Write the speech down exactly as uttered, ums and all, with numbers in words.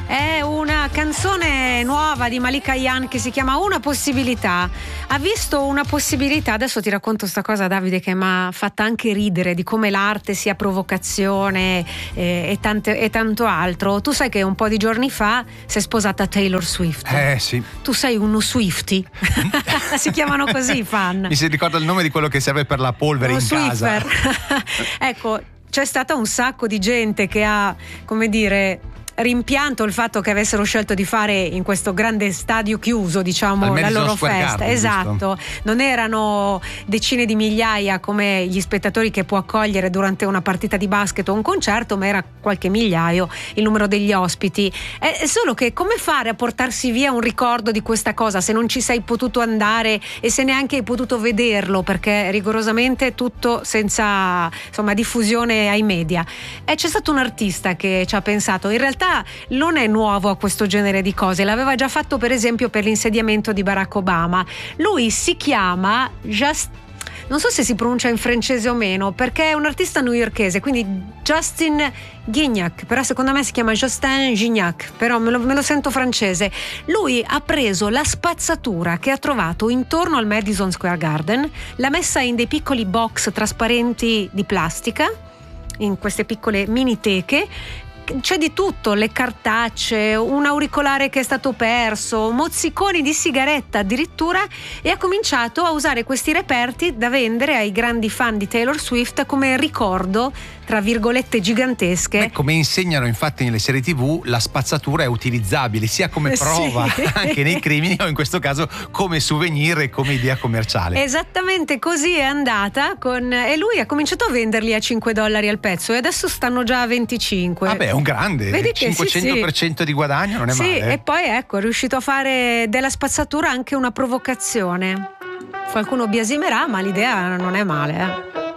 È una canzone nuova di Malika Ayane che si chiama Una possibilità. Ha visto una possibilità, adesso ti racconto sta cosa, Davide, che mi ha fatta anche ridere, di come l'arte sia provocazione e, e, tante, e tanto altro. Tu sai che un po' di giorni fa si è sposata Taylor Swift. Eh sì. Tu sei uno Swiftie. Si chiamano così i fan. Mi si ricorda il nome di quello che serve per la polvere uno in Swiffer. casa. Ecco, c'è stata un sacco di gente che ha, come dire, rimpianto il fatto che avessero scelto di fare in questo grande stadio chiuso, diciamo, la loro festa. Esatto, giusto? Non erano decine di migliaia come gli spettatori che può accogliere durante una partita di basket o un concerto, ma era qualche migliaio il numero degli ospiti. È solo che come fare a portarsi via un ricordo di questa cosa se non ci sei potuto andare e se neanche hai potuto vederlo, perché rigorosamente tutto senza, insomma, diffusione ai media. E c'è stato un artista che ci ha pensato. In realtà non è nuovo a questo genere di cose, l'aveva già fatto per esempio per l'insediamento di Barack Obama. Lui si chiama Just, non so se si pronuncia in francese o meno, perché è un artista newyorkese, quindi Justin Gignac, però secondo me si chiama Justin Gignac, però me lo, me lo sento francese. Lui ha preso la spazzatura che ha trovato intorno al Madison Square Garden, l'ha messa in dei piccoli box trasparenti di plastica, in queste piccole mini teche. C'è di tutto, le cartacce, un auricolare che è stato perso, mozziconi di sigaretta addirittura, e ha cominciato a usare questi reperti da vendere ai grandi fan di Taylor Swift come ricordo, tra virgolette gigantesche. Beh, come insegnano infatti nelle serie tivù, la spazzatura è utilizzabile sia come prova sì. anche nei crimini, o in questo caso come souvenir e come idea commerciale. Esattamente così è andata, con... e lui ha cominciato a venderli a cinque dollari al pezzo e adesso stanno già a venticinque. Vabbè, è un grande, vedi che cinquecento per cento sì, sì. di guadagno, non è sì, male. E poi ecco, è riuscito a fare della spazzatura anche una provocazione. Qualcuno biasimerà, ma l'idea non è male, eh.